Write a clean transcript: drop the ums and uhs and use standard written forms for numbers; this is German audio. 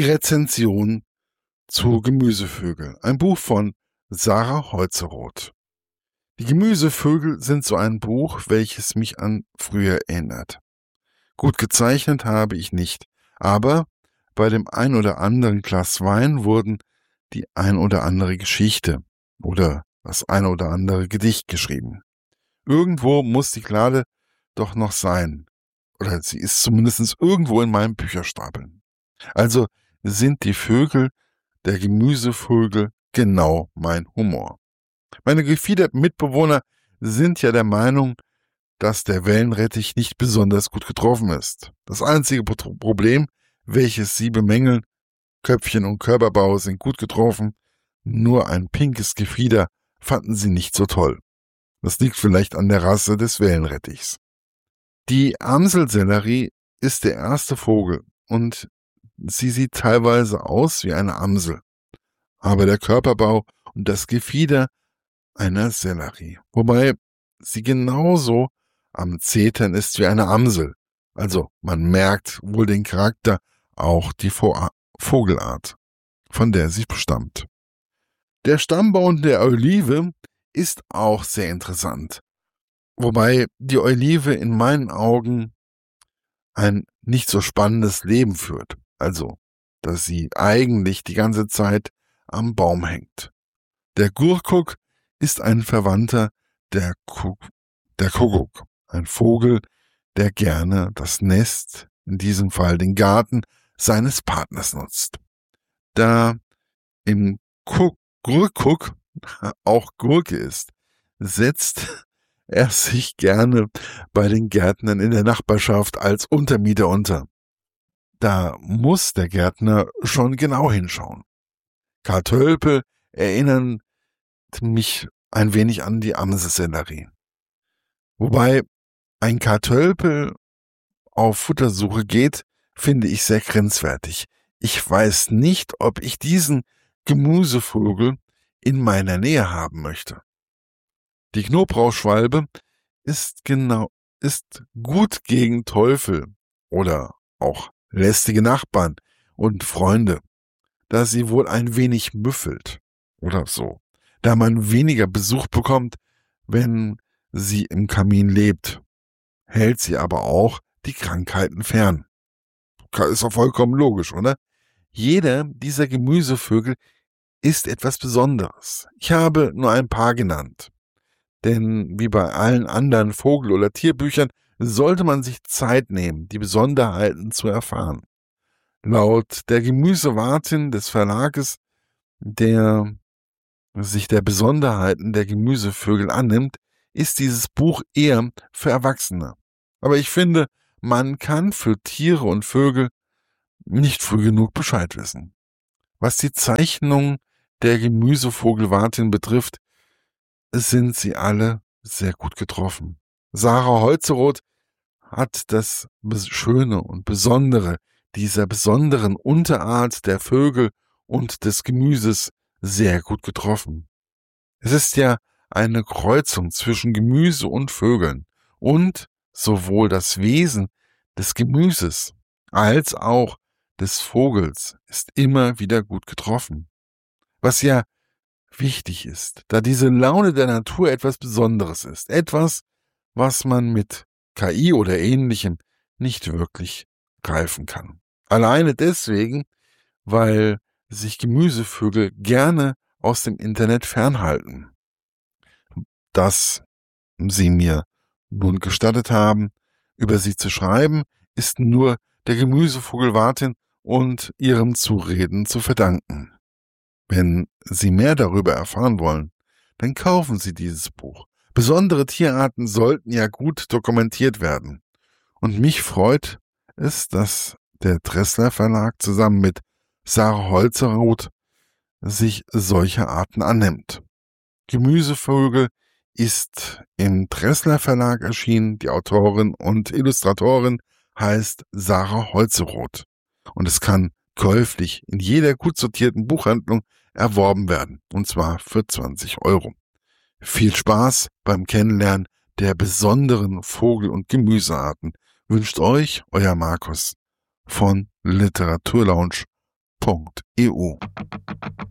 Die Rezension zu Gemüsevögel. Ein Buch von Sarah Holzeroth. Die Gemüsevögel sind so ein Buch, welches mich an früher erinnert. Gut gezeichnet habe ich nicht, aber bei dem ein oder anderen Glas Wein wurden die ein oder andere Geschichte oder das ein oder andere Gedicht geschrieben. Irgendwo muss die Klade doch noch sein. Oder sie ist zumindest irgendwo in meinem Bücherstapel. Also sind die Vögel, der Gemüsevögel, genau mein Humor. Meine gefiederten Mitbewohner sind ja der Meinung, dass der Wellenrettich nicht besonders gut getroffen ist. Das einzige Problem, welches sie bemängeln, Köpfchen und Körperbau sind gut getroffen, nur ein pinkes Gefieder fanden sie nicht so toll. Das liegt vielleicht an der Rasse des Wellenrettichs. Die Amselsellerie ist der erste Vogel und sie sieht teilweise aus wie eine Amsel, aber der Körperbau und das Gefieder einer Sellerie, wobei sie genauso am Zetern ist wie eine Amsel. Also man merkt wohl den Charakter, auch die Vogelart, von der sie stammt. Der Stammbaum der Olive ist auch sehr interessant, wobei die Olive in meinen Augen ein nicht so spannendes Leben führt, also dass sie eigentlich die ganze Zeit am Baum hängt. Der Gurkuk ist ein Verwandter der Kuckuck, ein Vogel, der gerne das Nest, in diesem Fall den Garten, seines Partners nutzt. Da im Gurkuk auch Gurke ist, setzt er sich gerne bei den Gärtnern in der Nachbarschaft als Untermieter unter. Da muss der Gärtner schon genau hinschauen. Kartölpel erinnern mich ein wenig an die Amselsellerie. Wobei ein Kartölpel auf Futtersuche geht, finde ich sehr grenzwertig. Ich weiß nicht, ob ich diesen Gemüsevogel in meiner Nähe haben möchte. Die Knoblauchschwalbe ist gut gegen Teufel oder auch lästige Nachbarn und Freunde, da sie wohl ein wenig müffelt oder so, da man weniger Besuch bekommt, wenn sie im Kamin lebt, hält sie aber auch die Krankheiten fern. Ist doch vollkommen logisch, oder? Jeder dieser Gemüsevögel ist etwas Besonderes. Ich habe nur ein paar genannt. Denn wie bei allen anderen Vogel- oder Tierbüchern sollte man sich Zeit nehmen, die Besonderheiten zu erfahren. Laut der Gemüsewartin des Verlages, der sich der Besonderheiten der Gemüsevögel annimmt, ist dieses Buch eher für Erwachsene. Aber ich finde, man kann für Tiere und Vögel nicht früh genug Bescheid wissen. Was die Zeichnung der Gemüsevogelwartin betrifft, sind sie alle sehr gut getroffen. Sarah Holzeroth hat das Schöne und Besondere dieser besonderen Unterart der Vögel und des Gemüses sehr gut getroffen. Es ist ja eine Kreuzung zwischen Gemüse und Vögeln und sowohl das Wesen des Gemüses als auch des Vogels ist immer wieder gut getroffen. Was ja wichtig ist, da diese Laune der Natur etwas Besonderes ist, etwas, was man mit KI oder Ähnlichem nicht wirklich greifen kann. Alleine deswegen, weil sich Gemüsevögel gerne aus dem Internet fernhalten. Dass sie mir nun gestattet haben, über sie zu schreiben, ist nur der Gemüsevogelwartin und ihrem Zureden zu verdanken. Wenn Sie mehr darüber erfahren wollen, dann kaufen Sie dieses Buch. Besondere Tierarten sollten ja gut dokumentiert werden. Und mich freut es, dass der Dressler Verlag zusammen mit Sarah Holzeroth sich solcher Arten annimmt. Gemüsevögel ist im Dressler Verlag erschienen. Die Autorin und Illustratorin heißt Sarah Holzeroth. Und es kann käuflich in jeder gut sortierten Buchhandlung erworben werden, und zwar für 20 €. Viel Spaß beim Kennenlernen der besonderen Vogel- und Gemüsearten wünscht euch euer Markus von literaturlaunch.de.